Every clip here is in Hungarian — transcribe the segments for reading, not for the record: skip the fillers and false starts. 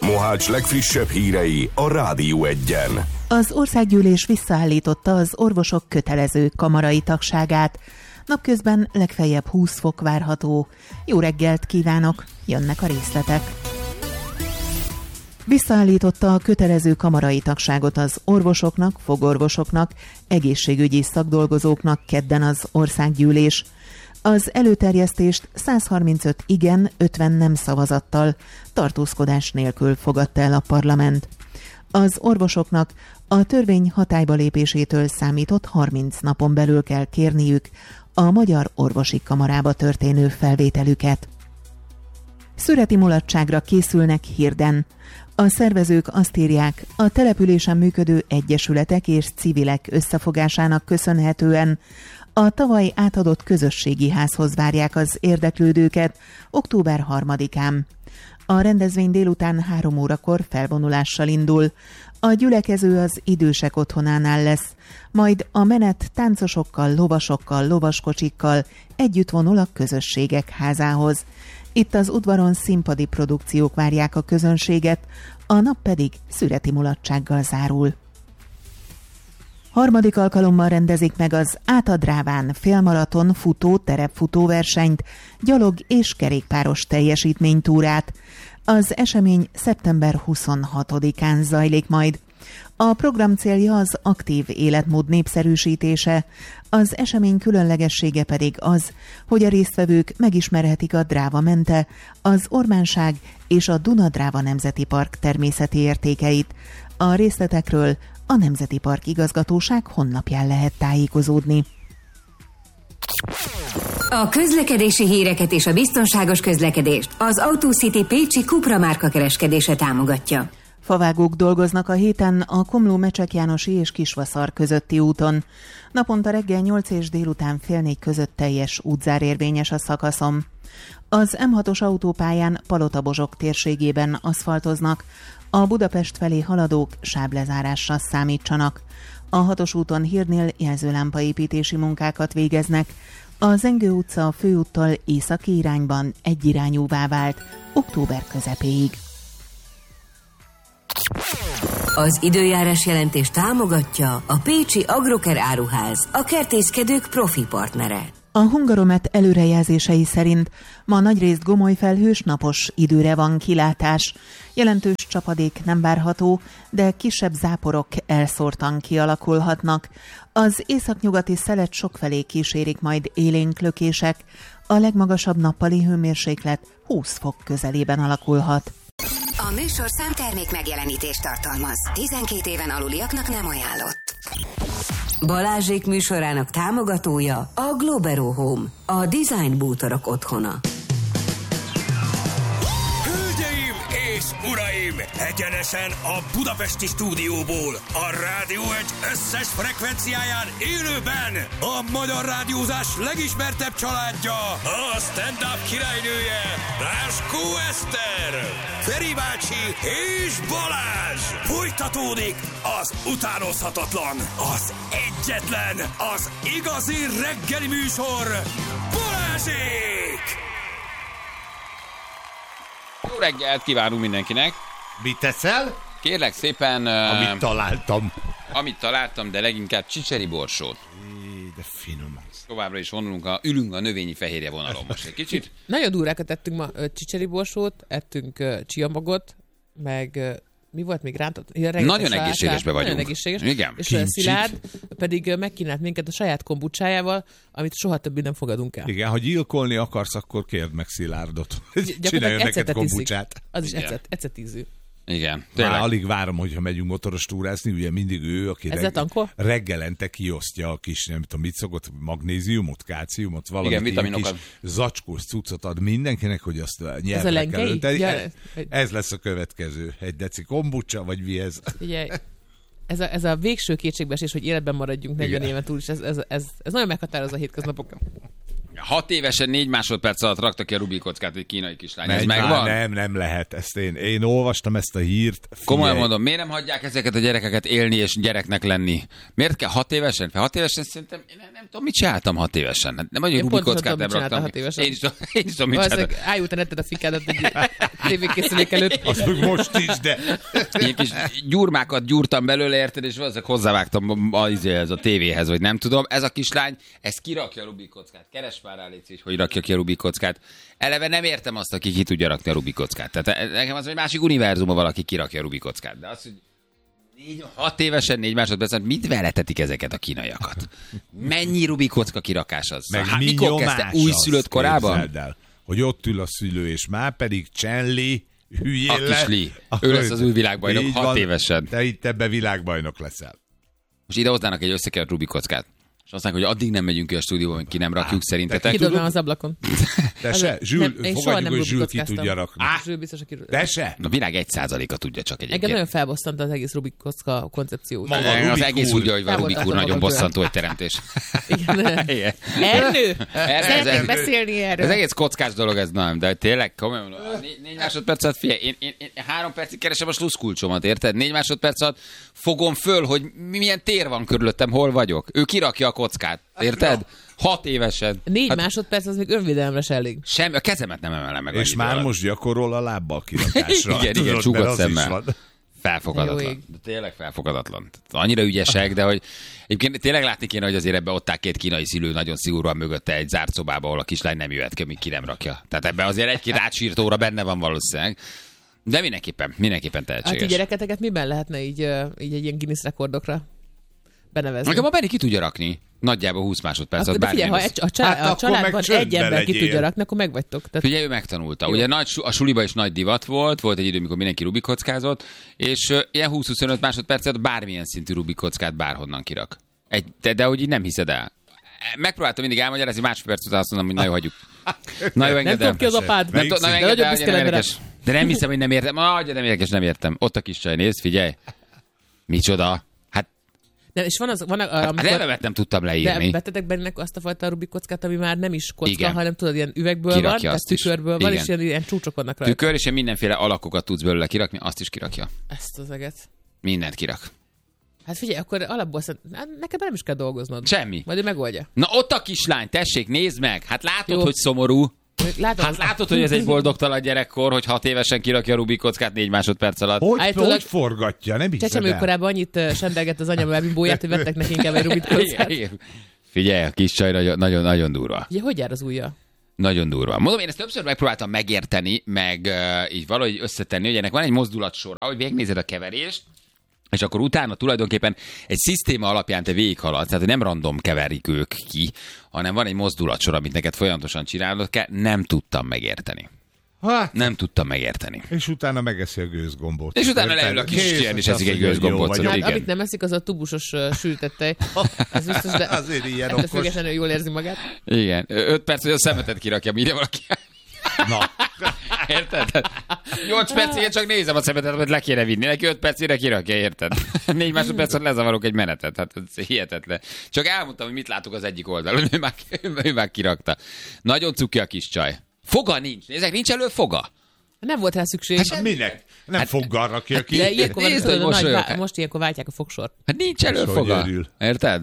Mohács legfrissebb hírei a Rádió Egyen. Az országgyűlés visszaállította az orvosok kötelező kamarai tagságát. Napközben legfeljebb 20 fok várható. Jó reggelt kívánok, jönnek a részletek. Visszaállította a kötelező kamarai tagságot az orvosoknak, fogorvosoknak, egészségügyi szakdolgozóknak kedden az országgyűlés. Az előterjesztést 135 igen, 50 nem szavazattal, tartózkodás nélkül fogadta el a parlament. Az orvosoknak a törvény hatályba lépésétől számított 30 napon belül kell kérniük a Magyar Orvosi Kamarába történő felvételüket. Szüreti mulatságra készülnek Hirden. A szervezők azt írják, a településen működő egyesületek és civilek összefogásának köszönhetően a tavaly átadott közösségi házhoz várják az érdeklődőket október 3-án. A rendezvény délután 3 órakor felvonulással indul. A gyülekező az idősek otthonánál lesz, majd a menet táncosokkal, lovasokkal, lovaskocsikkal együtt vonul a közösségek házához. Itt az udvaron színpadi produkciók várják a közönséget, a nap pedig szüreti mulatsággal zárul. Harmadik alkalommal rendezik meg az Átadráván félmaraton futó terepfutó versenyt, gyalog és kerékpáros teljesítménytúrát. Az esemény szeptember 26-án zajlik majd. A program célja az aktív életmód népszerűsítése, az esemény különlegessége pedig az, hogy a résztvevők megismerhetik a Dráva-mente, az Ormánság és a Duna-Dráva Nemzeti Park természeti értékeit. A részletekről a Nemzeti Park igazgatóság honlapján lehet tájékozódni. A közlekedési híreket és a biztonságos közlekedést az AutoCity Pécsi Cupra márka kereskedése támogatja. Favágók dolgoznak a héten a Komló-Mecsek-Jánosi és Kisvaszar közötti úton. Naponta reggel 8 és délután fél 4 között teljes útzár érvényes a szakaszon. Az M6-os autópályán Palotabozsok térségében aszfaltoznak, a Budapest felé haladók sáblezárásra számítsanak. A 6-os úton Hírnél jelzőlámpaépítési munkákat végeznek. A Zengő utca a főúttól északi irányban egyirányúvá vált október közepéig. Az időjárás jelentés támogatja a Pécsi Agroker Áruház, a kertészkedők profi partnere. A Hungaromet előrejelzései szerint ma nagyrészt gomolyfelhős napos időre van kilátás. Jelentős csapadék nem várható, de kisebb záporok elszórtan kialakulhatnak. Az északnyugati szelet sokfelé kísérik majd élénk lökések. A legmagasabb nappali hőmérséklet 20 fok közelében alakulhat. A műsorszám termék megjelenítést tartalmaz. 12 éven aluliaknak nem ajánlott. Balázsék műsorának támogatója a Globero Home, a design bútorok otthona. Hölgyeim és uraim, egyenesen a budapesti stúdióból, a Rádió Egy összes frekvenciáján élőben a magyar rádiózás legismertebb családja, a stand-up királynője, Ráskó Eszter, Feri bácsi és Balázs. Folytatódik az utánozhatatlan, az egyetlen, az igazi reggeli műsor, Balázsék! Jó reggelt kívánunk mindenkinek! Mit teszel? Kérlek szépen... Amit találtam. Amit találtam, de leginkább csicseri borsót. De finom. Továbbra is ülünk a növényi fehérje vonalon most egy kicsit. Nagyon durvákat ettünk ma, csicseri borsót, ettünk csiamagot, meg mi volt még rántott? Nagyon egészségesbe vagyunk. Nagyon egészséges. Igen. És Szilárd pedig megkínált minket a saját kombucsájával, amit soha többé nem fogadunk el. Igen, ha gyilkolni akarsz, akkor kérd meg Szilárdot. Csináljon neked kombucsát. Az is ecet ízű. Igen. Már alig várom, hogyha megyünk motoros túrázni, ugye mindig ő, aki reggelente kiosztja a kis, nem tudom, mit szokott, magnéziumot, kálciumot, valamit. Igen, vitaminokat. Kis zacskós cuccot ad mindenkinek, hogy azt nyelvre kell önteni. Ez lesz a következő. Egy deci kombucsa, vagy mi ez? Ugye, ez a végső kétségbeesés, hogy életben maradjunk 40 éven túl, és ez nagyon meghatározza a hétköznapokat. 6 évesen 4 másodperc alatt rakta ki a Rubik kockát egy kínai kislány. Ez megvan? Nem lehet. Ezt én olvastam ezt a hírt. Komolyan mondom, miért nem hagyják ezeket a gyerekeket élni és gyereknek lenni? Miért kell 6 évesen? 6 évesen szerintem nem tudom, mit csináltam 6 évesen. Nem vagy Rubik kockát nem raktam. Én is tudom, mit csináltam. Ájútan etted a fikádat egy tévékészülék előtt. Azt még most is, de... Én kis gyurmákat gyúrtam belőle, érted, és valószínűleg hozzávágtam a tévéhez, vagy nem tudom. Ez a kislány, ez kirakja a Rubik kockát. Keres már rá, légy, hogy rakja ki a Rubik kockát. Eleve nem értem azt, aki ki tudja rakni a Rubik kockát. Tehát nekem az, hogy másik univerzumban valaki kirakja a Rubik kockát. De az, hogy 6 évesen 4 másodpercen mit veletetik ezeket a kínaiakat? Mennyi Rubik kocka kirakás az? Mikor kezdte? Újszülött korában? El, hogy ott ül a szülő, és már pedig Csenli hülyén a kis Li. Ő lesz az új világbajnok 6 évesen. Te itt ebbe világbajnok leszel. Most ide hoznának egy összekert Rubik kockát. És azt mondják, hogy addig nem megyünk ki a stúdióba, hogy ki nem rakjuk szerintetek. Kidobnám az ablakon. Te se? Fogadjuk, hogy Zsül ki tudja rakni. Zsül biztos, aki... Te se? A világ 1%-a tudja csak egyébként. Engem nagyon felbosszant az egész Rubik kocka koncepció. Az egész úgy, hogy a Rubik úr nagyon bosszantó egy teremtés. Igen. Ernő! Szeretnék beszélni erről. Ez egész kockás dolog ez, nem, de tényleg komolyan. 4 másodpercet, figyelj, én 3 percig keresem a sluszkulcsomat, érted? 4 másodperc alatt fogom föl, hogy milyen tér van körülöttem, hol vagyok. Ő kirakja a kockát, érted? 6 évesen. 4 másodperc az még önvédelemre se elég. Semmi, a kezemet nem emelem meg. És már most gyakorol a lábbal kirakásra. Igen, csukott szemmel. Felfogadatlan. De tényleg felfogadatlan. Annyira ügyesek, de hogy egyébként tényleg látni kéne, hogy azért ebbe ott áll 2 kínai szülő nagyon szigorúan mögötte egy zárt szobába, ahol a kislány nem jöhet ki, amíg ki nem rakja. Tehát ebbe azért 1-2 átsírt óra benne van valószínűleg. De mindenképpen tehetséges. Hát a gyereketeket miben lehetne így egy ilyen Guinness rekordokra benevezni? Nekem a Benni ki tudja rakni. Nagyjából 20 másodperc. De figyelj, ha a családban egy ember ki tudja rakni, akkor megvagytok. Tehát... Figyelj, ő megtanulta. Jó. Ugye a suliba is nagy divat volt egy idő, amikor mindenki Rubik kockázott, és ilyen 20-25 másodpercet bármilyen szintű Rubik kockát bárhonnan kirak. De hogy így nem hiszed el. Megpróbáltam mindig elmagyarázni, másodperc után azt mondom, hogy na jó, hagyjuk. Na jó, engedd el. Nem tudom ki az apád. De nem hiszem, hogy nem értem. Nem értem. Ott a kis csaj, nézd, figyelj. Micsoda. Nem, és van levemet nem tudtam leírni. De vettetek benne azt a fajta Rubik kockát, ami már nem is kocka, igen, hanem tudod, ilyen üvegből kirakja van, tehát tükörből van, és ilyen csúcsok vannak rajta. Tükör, és ilyen mindenféle alakokat tudsz belőle kirakni, azt is kirakja. Ezt az eget. Mindent kirak. Hát figyelj, akkor alapból neked nem is kell dolgoznod. Semmi. Majd ő megoldja. Na ott a kislány, tessék, nézd meg. Hát látod, jó, hogy szomorú. Látod, hogy ez egy boldogtalan gyerekkor, hogy 6 évesen kirakja a Rubik kockát 4 másodperc alatt. Hogy forgatja, nem hiszed el. Csecsemőkorában annyit sendelgett az anya bimbóját, hogy vettek neki inkább egy Rubik kockát. Figyelj, a kis csaj nagyon durva. Ugye, hogy jár az ujja? Nagyon durva. Mondom, én ezt többször megpróbáltam megérteni, meg így valahogy összetenni, hogy ennek van egy mozdulatsora, hogy végignézed a keverést, és akkor utána tulajdonképpen egy szisztéma alapján te végighaladsz, tehát nem random keverik ők ki, hanem van egy mozdulatsor, amit neked folyamatosan csinálnod kell. Nem tudtam megérteni. Nem tudtam megérteni. És utána megeszi a gőzgombót. És utána leül a kis ilyen, és eszik egy gőzgombót. Hát, amit nem eszik, az a tubusos sültett tej. Ez biztos, de azért ilyen okos. Függetlenül jól érzi magát. Igen. 5 perc, hogy a szemetet kirakja, mire valaki... Na. Érted? 8 percig csak nézem a szemetet, hogy le kéne vinni. Neki 5 percére kirakja, érted? 4 másodpercet lezavarok egy menetet. Hát ez hihetetlen. Csak elmondtam, hogy mit látok az egyik oldalon. Ő már kirakta. Nagyon cuki a kis csaj. Foga nincs. Nézzek, nincs elő foga. Nem volt rá szükség. Hát minek? Nem foggal rakja ki. De ilyenkor most ilyenkor váltják a fogsort. Hát nincs elő foga. Érted?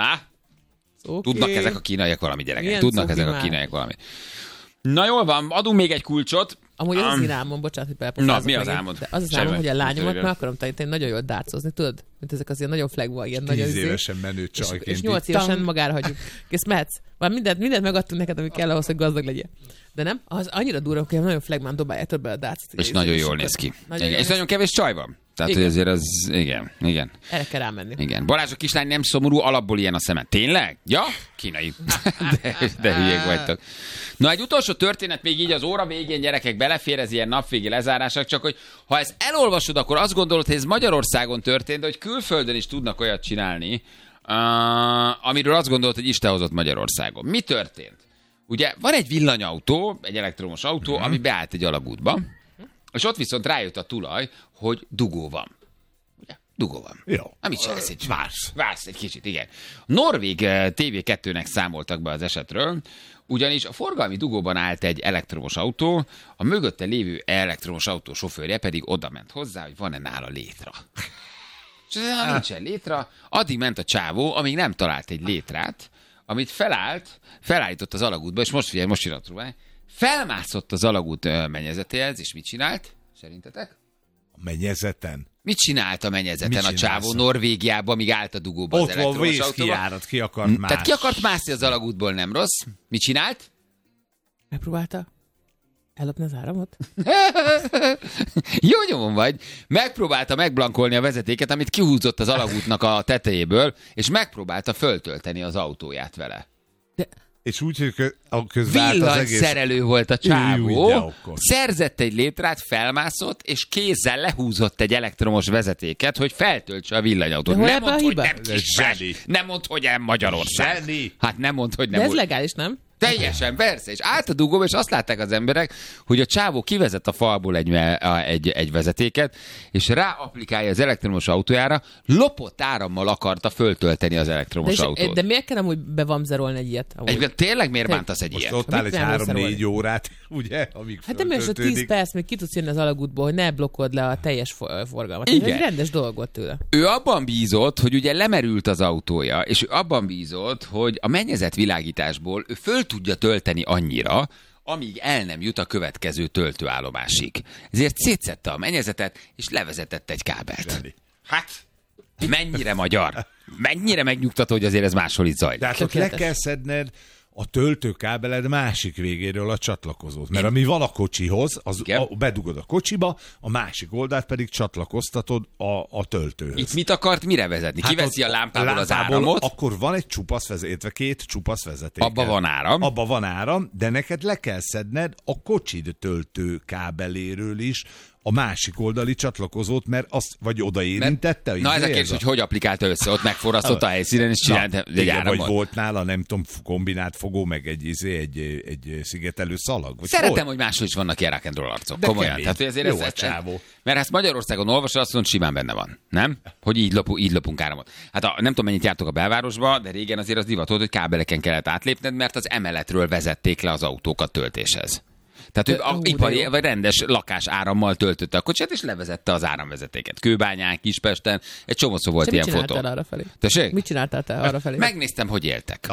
Tudnak ezek a kínaiak valami, gyerekek. Tudnak ezek a kínaiak valami. Na jól van, adunk még egy kulcsot. Amúgy az én álmom, bocsánat, hogy belpofázok. Na, mi az álmod? Az az álmom, hogy a lányomat meg akarom tanítani nagyon jól dárcozni, tudod? Mint ezek az ilyen nagyon flagva, ilyen nagyon 10 évesen menő csajként. És 8 évesen magára hagyjuk. Kész, mehetsz. Már mindent megadtunk neked, ami kell ahhoz, hogy gazdag legyél. De nem? Az annyira durva, hogy nagyon flagmán dobálják több bele a dárcot. És nagyon jól néz ki. És nagyon kevés csaj van. Tehát, igen, hogy azért az... Igen. Erre kell rámenni. Igen. Balázs, a kislány nem szomorú, alapból ilyen a szeme. Tényleg? Ja? Kínai. De hülyék vagytok. Na, egy utolsó történet még így az óra végén, gyerekek, belefér, ez ilyen napvégi lezárások, csak hogy ha ezt elolvasod, akkor azt gondolod, hogy ez Magyarországon történt, de hogy külföldön is tudnak olyat csinálni, amiről azt gondolod, hogy Isten hozott Magyarországon. Mi történt? Ugye van egy villanyautó, egy elektromos autó, ami beállt egy alagútba, és ott viszont rájött a tulaj, hogy dugó van. Ugye? Dugó van. Jó. Amit csinálsz egy vársz egy kicsit, igen. A norvég TV2-nek számoltak be az esetről, ugyanis a forgalmi dugóban állt egy elektromos autó, a mögötte lévő elektromos autó sofőrje pedig oda ment hozzá, hogy van-e nála létra. És ha nincsen létra, addig ment a csávó, amíg nem talált egy létrát, amit felállított az alagútba, és most figyelj, most iratról, felmászott az alagút mennyezetéhez, és mit csinált? Szerintetek? A mennyezeten? Mit csinált a mennyezeten a csávó Norvégiában, amíg állt a dugóba az elektromos autóba? Ott van vészkijárat, ki akart mászni. Tehát ki akart mászni az alagútból, nem rossz. Mit csinált? Megpróbálta ellopni az áramot? Jó nyomon vagy. Megpróbálta megblankolni a vezetéket, amit kihúzott az alagútnak a tetejéből, és megpróbálta föltölteni az autóját vele. De... És úgy, hogy közben villanyszerelő volt a csávó, szerzett egy létrát, felmászott, és kézzel lehúzott egy elektromos vezetéket, hogy feltöltse a villanyautót. Nem mondd, hogy nem Kispest. Nem mondd, hogy nem Magyarország. Zseni. Hát nem mondd, hogy nem. De ez legális, nem? Teljesen, persze. És állt a dugóba, és azt látták az emberek, hogy a csávó kivezet a falból egy vezetéket, és ráapplikálja az elektromos autójára, lopott árammal akarta föltölteni az elektromos autót. De miért kell amúgy bevamzerolni egy ilyet? Egyébként tényleg miért bántasz egy ilyet? Most ott áll egy 3-4 órát, ugye? Amíg hát nem is a 10 perc, még ki tudsz jönni az alagútból, hogy ne blokkod le a teljes forgalmat. Igen. Ez egy rendes dolog volt tőle. Ő abban bízott, hogy ugye lemerült az autója, és ő abban bízott, hogy a mennyezet világításból ő föl tudja tölteni annyira, amíg el nem jut a következő töltőállomásig. Ezért szétszette a mennyezetet, és levezetett egy kábelt. Zseni. Hát, mennyire magyar? Mennyire megnyugtató, hogy azért ez máshol itt zajlik. Tehát ott le kell szedned a töltőkábeled másik végéről a csatlakozót. Mert ami van a kocsihoz, bedugod a kocsiba, a másik oldalt pedig csatlakoztatod a töltőhöz. Itt mit akart mire vezetni? Hát kiveszi a lámpából az áramot? Akkor van egy csupasz vezeték, két csupasz vezeték. Abba van áram. Abba van áram, de neked le kell szedned a kocsid töltőkábeléről is a másik oldali csatlakozót, mert azt vagy odaérintette. Na ez a kérdés, hogy applikálta össze, ott megforrasztott a helyszínen, és csinált egy áramot. Vagy volt nála, nem tudom, kombinált fogó, meg egy szigetelő szalag. Szeretem, hogy máshol is vannak ilyen rock and roll arcok. Komolyan. Tehát, hogy ezért jó a csávó. Mert ezt Magyarországon olvasod, azt mondod, simán benne van. Nem? Hogy így lopunk áramot. Hát nem tudom, mennyit jártok a belvárosba, de régen azért az divat volt, hogy kábeleken kellett átlépned, mert az emeletről vezették le az autókat töltéshez. Tehát ő ipari vagy rendes lakás árammal töltötte a kocsiját, és levezette az áramvezetéket. Kőbányán, Kispesten, egy csomószor volt ilyen fotó. Mit csináltál arrafelé? Tessék? Mit csináltál te arrafelé? Megnéztem, hogy éltek.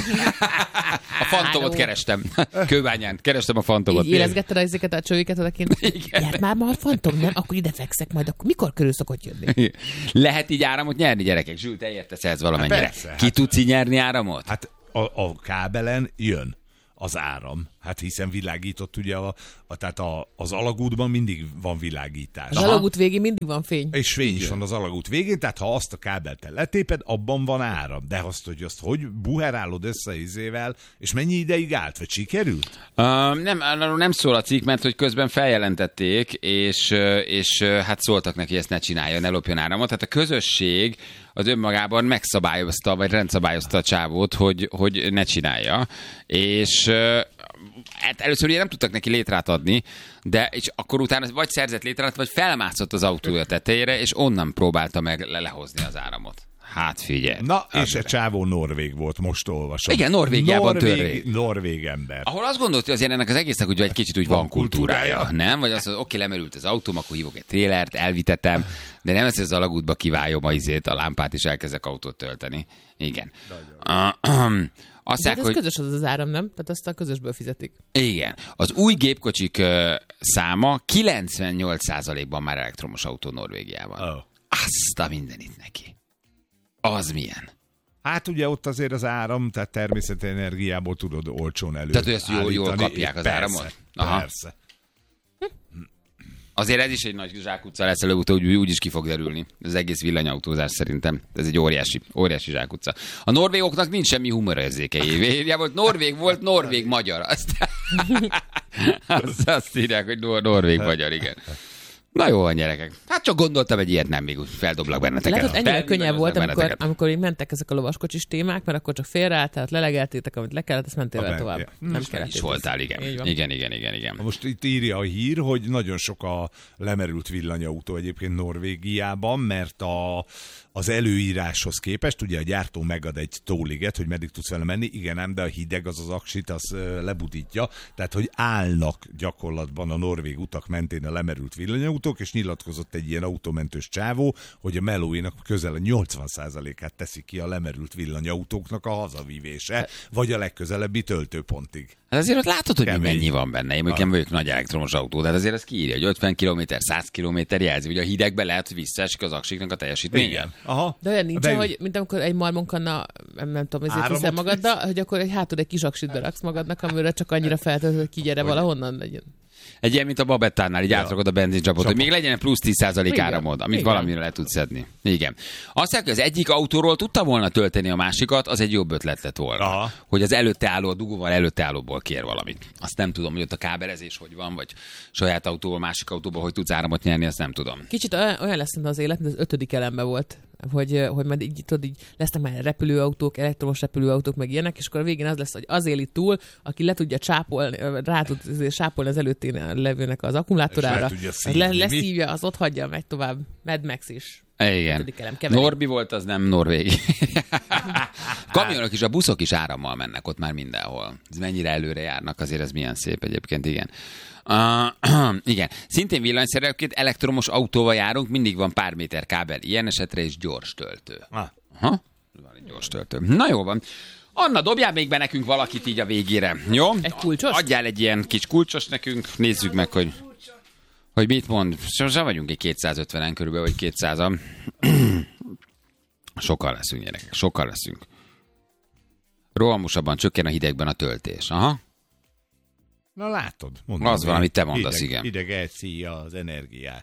A Fantomot kerestem. Kőbányán kerestem a Fantomot. Így érezgetted ezeket a csőjüket odakint? Gyert már a Fantom, nem? Akkor ide fekszek majd. Akkor mikor körül szokott jönni? Lehet így áramot nyerni, gyerekek? Zsül, te értesz ez valamennyire? Persze, ki tudsz így nyerni áramot? Hát a kábelen jön az áram. Hát hiszen világított ugye, tehát az alagútban mindig van világítás. Az alagút végén mindig van fény. És fény is van az alagút végén, tehát ha azt a kábelt letéped, abban van áram. De azt hogy buherálod össze izével, és mennyi ideig állt, vagy sikerült? Nem szól a cikk, mert hogy közben feljelentették, és hát szóltak neki, ezt ne csinálja, ne lopjon áramot. Tehát a közösség az önmagában megszabályozta, vagy rendszabályozta a csávót, hogy ne csinálja. És hát először ugye nem tudtak neki létrát adni, de és akkor utána vagy szerzett létrát, vagy felmászott az autója tetejére, és onnan próbálta meg lehozni az áramot. Hát figyelj. Na, és a csávó norvég volt, most olvasom. Igen, Norvégiában törvény. Norvég ember. Ahol azt gondolt, hogy azért ennek az egésznek úgy egy kicsit úgy van kultúrája. Nem? Vagy azt mondod, oké, lemerült az autóm, akkor hívok egy trélert, elvitetem, de nem az alagútba kiváljon a lámpát, és elkezdek autót tölteni. Igen. De ez közös az áram, nem? Tehát azt a közösből fizetik. Igen. Az új gépkocsik száma 98%-ban már elektromos autó Norvégiában. Oh. Azt a mindenit neki. Az milyen? Hát ugye ott azért az áram, tehát természeti energiából tudod olcsón elő. Tehát, hogy ezt jól kapják az áramot? Aha. Persze. Azért ez is egy nagy zsákutca lesz előbb, úgy is ki fog derülni. Az egész villanyautózás szerintem. Ez egy óriási zsákutca. A norvégoknak nincs semmi humorérzéke. Norvég volt, norvég-magyar. Azt írják, hogy norvég-magyar, igen. Na jó van, gyerekek. Hát csak gondoltam, egy ilyet nem, még úgy feldoblak benneteket. Lehet, ennyire könnyebb volt, amikor így mentek ezek a lovaskocsis témák, mert akkor csak félreálltál, lelegeltétek, amit le kellett, ezt mentél el tovább. Nem kellett. Is voltál, igen. Igen. Most itt írja a hír, hogy nagyon sok a lemerült villanyautó egyébként Norvégiában, mert az előíráshoz képest, ugye a gyártó megad egy tóliget, hogy meddig tudsz vele menni, igen ám, de a hideg az aksit, az lebutítja, tehát hogy állnak gyakorlatban a norvég utak mentén a lemerült villanyautók, és nyilatkozott egy ilyen autómentős csávó, hogy a melóinak közel a 80%-át teszi ki a lemerült villanyautóknak a hazavívése, vagy a legközelebbi töltőpontig. Hát azért ott látod, hogy mennyi van benne. Én nem vagyok nagy elektromos autó, de azért ez kiírja, hogy 50 km, 100 km jelzi, hogy a hidegbe lehet, hogy visszaesik az aksiknak a teljesítménye. Igen. Aha. De olyan nincs, hogy mint amikor egy marmonkanna, nem tudom, ezért hiszem magaddal, hogy akkor hátul egy kis aksit beraksz magadnak, amire csak annyira feltölt, hogy kigyere valahonnan legyen. Egy ilyen, mint a Babettánál, így átrakod a benzincsapot, hogy még legyen plusz 10% áramod, amit valamire le tudsz szedni. Igen. Azt mondja, hogy az egyik autóról tudta volna tölteni a másikat, az egy jobb ötlet lett volna. Aha. Hogy az előtte álló, a dugóval előtte állóból kér valamit. Azt nem tudom, hogy ott a kábelezés hogy van, vagy saját autóval, másik autóból hogy tudsz áramot nyerni, azt nem tudom. Kicsit olyan lesz az élet, mint az 5. elemben volt. Hogy majd így lesznek már repülőautók, elektromos repülőautók, meg ilyenek, és akkor a végén az lesz, hogy az éli túl, aki le tudja csápolni, rá tud sápolni az előttén levőnek az akkumulátorára, leszívja, az ott hagyja, megy tovább. Mad Max is. Igen. Norbi volt, az nem norvég. Kamionok is, a buszok is árammal mennek ott már mindenhol. Ez mennyire előre járnak, azért ez milyen szép egyébként, igen. Igen. Szintén villanyszerelőként elektromos autóval járunk, mindig van pár méter kábel. Ilyen esetre is gyors töltő. Van egy gyors töltő. Na jó van. Anna, dobjál még be nekünk valakit így a végére. Jó? Egy kulcsos? Adjál egy ilyen kis kulcsos nekünk. Nézzük meg, hogy mit mond. Sosem vagyunk egy 250-en körülbelül, vagy 200-an. Sokkal leszünk, gyerekek. Sokkal leszünk. Rohamosabban csökken a hidegben a töltés. Aha. Na látod. Az van, amit te mondasz, igen. Hideg elszívja az energiát.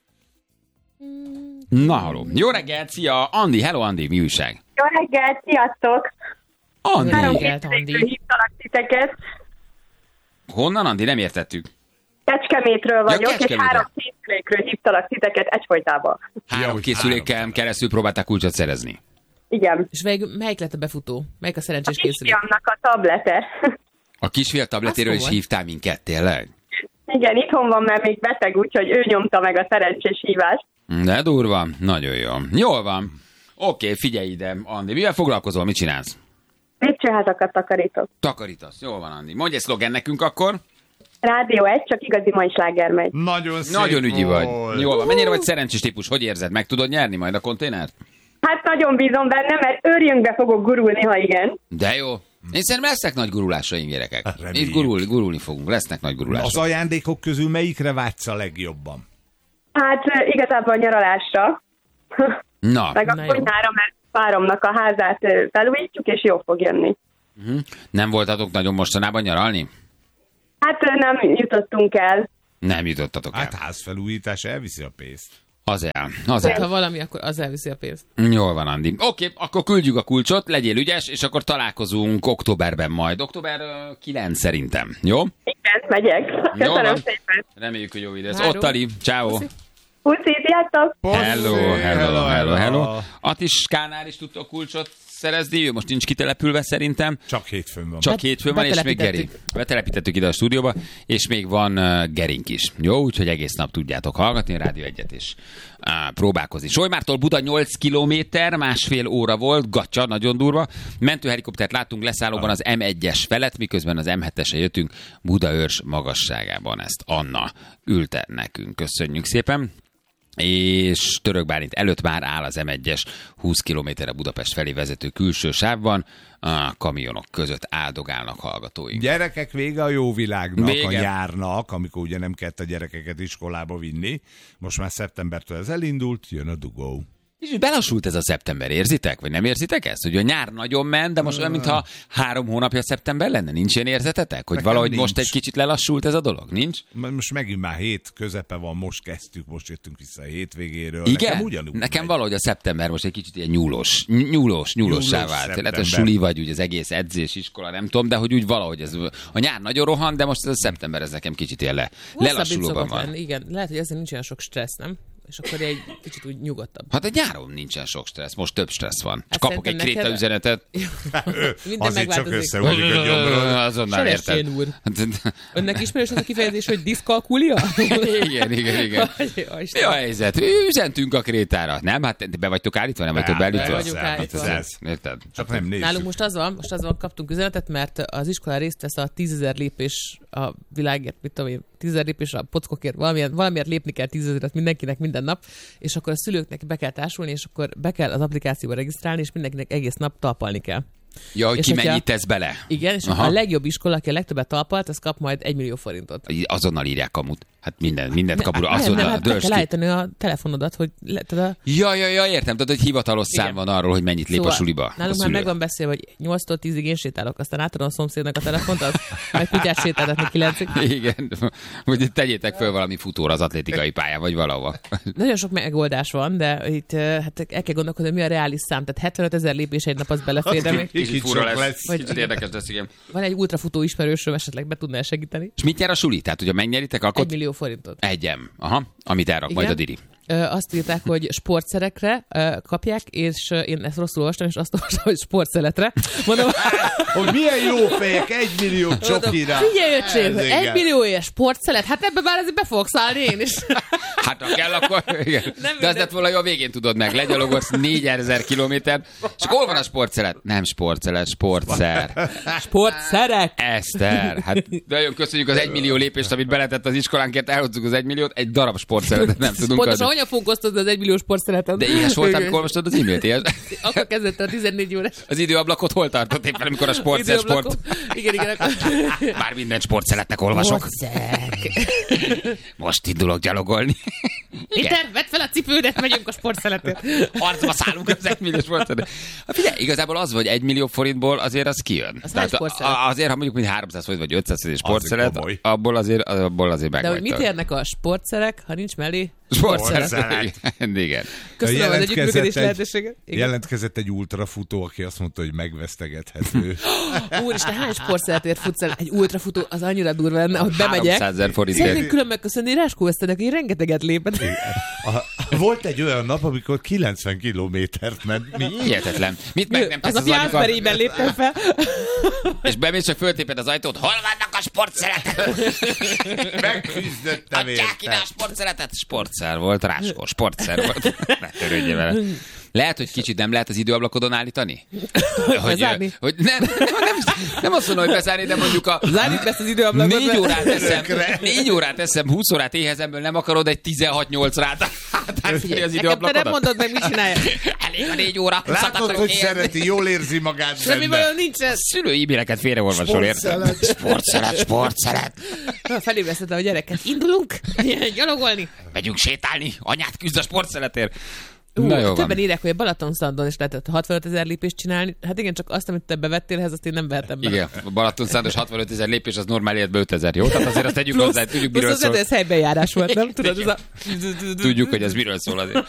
Na, halló. Jó reggelt, szia! Andi, hello Andi, mi újság? Jó reggelt, sziasztok! Andi. 3 készülékről hívtalak titeket. Honnan, Andi? Nem értettük. Kecskemétről vagyok, és 3 készülékről hívtalak titeket egyfolytában. 3 készüléken keresztül próbálták kulcsot szerezni. Igen. És melyik lett a befutó? Melyik a szerencsés készülék? A kisfiamnak a tablete. A kisfiam tabletéről is hívtál minket, tényleg? Igen, itthon van, mert még beteg, úgyhogy ő nyomta meg a szerencsés hívást. De durva, nagyon jó. Jól van. Oké, figyelj ide, Andi. Mivel foglalkozol, mit csinálsz? Lépcsőházakat takarítok. Takarítasz, jól van, Andi. Mondj egy szlogen nekünk akkor. Rádió 1, csak igazi mai sláger megy. Nagyon szép. Nagyon ügyi vagy. Jól van. Mennyire vagy szerencsés típus? Hogy érzed? Meg tudod nyerni majd a konténert? Hát nagyon bízom benne, mert őrjönkbe fogok gurulni, ha igen. De jó. Én szerintem lesznek nagy gurulásaim, gyerekek. Itt gurulni fogunk, lesznek nagy gurulások. Az ajándékok közül melyikre vágysz a legjobban? Hát igazából nyaralásra. Na. Meg a konyhára, mert páromnak a házát felújítjuk, és jó fog jönni. Nem voltatok nagyon mostanában nyaralni? Hát nem jutottunk el. Nem jutottatok el. Hát házfelújítás elviszi a pénzt. Az el. Ha valami, akkor az elviszi a pénzt. Jól van, Andi. Oké, akkor küldjük a kulcsot, legyél ügyes, és akkor találkozunk októberben majd. Október 9 szerintem. Jó? Igen, megyek. Köszönöm szépen. Reméljük, hogy jó idő. Ottali, ciao. Puszi, sziasztok! Hello. Atiskánál is tudtok kulcsot szerezni, ő most nincs kitelepülve szerintem. Csak hétfőn van. Csak hétfőn van, és még Gering. Betelepítettük ide a stúdióba, és még van Gering is. Jó, úgyhogy egész nap tudjátok hallgatni, Rádió 1-et is próbálkozni. Solymártól Buda 8 kilométer, másfél óra volt, gacsa, nagyon durva. Mentőhelikoptert láttunk leszállóban az M1-es felett, miközben az M7-esre jöttünk Budaörs magasságában. Ezt Anna ülte nekünk. Köszönjük szépen. És Török Bálint előtt már áll az M1-es 20 km-re Budapest felé vezető külső sávban, a kamionok között áldogálnak hallgatóink. Gyerekek, vége a jó világnak, vége. A nyárnak, amikor ugye nem kellett a gyerekeket iskolába vinni. Most már szeptembertől ez elindult, jön a dugó. És belassult ez a szeptember, érzitek? Vagy nem érzitek ezt? Hogy a nyár nagyon ment, de most olyan, mintha 3 hónapja szeptember lenne. Nincs ilyen érzetetek? Hogy valahogy nincs. Most egy kicsit lelassult ez a dolog? Nincs? Most megint már hét közepe van, most kezdtük, most jöttünk vissza a hétvégéről. Igen? Nekem valahogy a szeptember most egy kicsit ilyen nyúlossá vált. Lehet, a suli vagy úgy az egész edzés, iskola, nem tudom, de hogy úgy valahogy ez a nyár nagyon rohan, de most ez a szeptember ez nekem kicsit ilyen lelassulóban van. Igen, lehet, hogy ezzel nincs olyan sok stressz, nem? És akkor egy kicsit úgy nyugodtabb. Hát a nyáron nincsen sok stressz, most több stressz van. Hát kapok egy kréta üzenetet. Minden megváltozik. Azonnal érted. Úr. Önnek ismerős az a kifejezés, hogy diszkalkulia? Igen. Jó helyzet. Üzentünk a krétára. Nem? Hát be vagytok állítva? Nem vagytok beállítva? Érted? Csak nem nézzük. Nálunk most az van, kaptunk üzenetet, mert az iskola részt vesz a 10 000 lépés a világért, mit tudom én, 10 000 lépés a pockokért, valamiért lépni kell 10 000-et mindenkinek minden nap, és akkor a szülőknek be kell társulni, és akkor be kell az applikációba regisztrálni, és mindenkinek egész nap talpalni kell. Ja, hogy ki mennyit tesz bele. Igen, és a legjobb iskola, aki a legtöbbet talpalt, az kap majd 1 millió forintot. Azonnal írják kamut. Hát mindent kapul, azonnal hát be kell állítani a telefonodat, hogy Ja, értem, tudod, hogy hivatalos szám van arról, hogy mennyit lép a suliba. Nálunk már meg van beszélve, hogy 8-tól 10-ig én sétálok, aztán átadom a szomszédnak a telefont, az majd kutyát sétáltatni 9-ig. Igen, hogy tegyétek föl valami futóra az atlétikai pályán, vagy valahova. Nagyon sok megoldás van, de itt hát el kell gondolkodni, hogy mi a reális szám. Tehát 75 000 lépés egy nap az belefér, de kicsit fura lesz. Kicsit érdekes lesz, igen. Van egy ultrafutó ismerősöm, esetleg be tudná segíteni. És mit jár a suli? Tehát, hogy megnyeritek, akkor 1 millió forintot. Amit elrak igen. Majd a Diri. Azt írták, hogy sportszerekre kapják, és én ezt rosszul olvastam, és azt olvastam, hogy sportszeletre. Mondom, hogy milyen jó fejek, 1 millió csokira. Figyelj, öcsém, 1 millióért sportszelet, hát ebbe már azért be fogok szállni én is. Hát ha kell, akkor igen. De az lett volna, a végén tudod meg, legyalogolsz 4000 kilométert, és hol van a sportszelet? Nem sportszelet, sportszer. Sportszerek! Eszter, hát nagyon köszönjük az 1 millió lépést, amit beletett az iskolánkért, elhozzuk az 1 milliót, egy darab sportszeletet nem tudunk adni. Pontosan, anya fogunk osztozni az 1 millió sportszeletet. De ilyes voltál, amikor olvastad az e-mailt? Akkor kezdett a 14 órás. Az időablakot hol tartott éppen, amikor a sportszer sport? Igen. Már minden sportszeletnek olvasok. Most indulok gyalogolni. Péter, vedd fel a cipődet, megyünk a sportszeletért. Harcba szállunk az 1 millió sportszelet. Figyelj, igazából az, hogy 1 millió forintból azért az kijön. Azért, ha mondjuk 300 forint vagy 500 forint sportszelet, abból azért megvagytok. De hogy mit érnek a sportszerek, ha nincs mellé? Sportszelet. Igen. Köszönöm az együttműködés lehetőséget. Jelentkezett egy ultrafutó, aki azt mondta, hogy megvesztegethető. Úristen, hány sportszeletért futsz el? Egy ultrafutó az annyira durva lenne, hogy bemegyek. 300 000 forintért. Szeretném külön megköszönni Ráskó Eszternek, hogy rengeteget lépett. Volt egy olyan nap, amikor 90 kilométert ment. Hihetetlen. Mit meg nem tesz az a Jászberében léptem fel. És bemész, hogy föltéped az ajtót. Hol vannak a sportszeletek? Megküzdöttem érte. Adják ide a sportszeletet. Sportszer volt, Ráskó, sportszer volt. Ne törődjél vele. Lehet, hogy kicsit nem lehet az időablakodon állítani? Hogy nem azt mondom, hogy bezárni, de mondjuk a 4 órát eszem, 20 órát éhezemből nem akarod egy 16-8 rát átárni az időablakodon? Te nem mondod meg, mit csinálja. Elég a 4 óra. Látod, hogy szereti, jól érzi magát. Semmi bajom nincs ez. Szülői e-maileket félreolvasol, érted? Sportszelet. Felébresztettem a gyereket. Indulunk? Gyalogolni? Megyünk sétálni. Anyát küzd a sportszeletér. Többen írják, hogy a Balatonszandon is lehetett 65 000 lépést csinálni. Hát igen, csak azt, amit te bevettél, azt én nem vehetem be. Igen, a Balatonszandos 65 000 lépés, az normál életben 5000, jó? Tehát azért azt tegyük hozzá, tudjuk, miről szól. Ez helybenjárás volt, nem? Tudod, tudjuk, hogy ez miről szól azért.